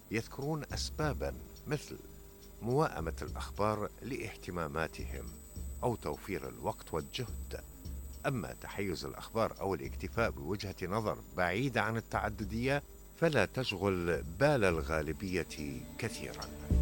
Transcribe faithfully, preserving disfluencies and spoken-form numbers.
يذكرون أسبابا مثل موائمة الأخبار لاهتماماتهم أو توفير الوقت والجهد. أما تحيز الأخبار أو الاكتفاء بوجهة نظر بعيدة عن التعددية فلا تشغل بال الغالبية كثيرا.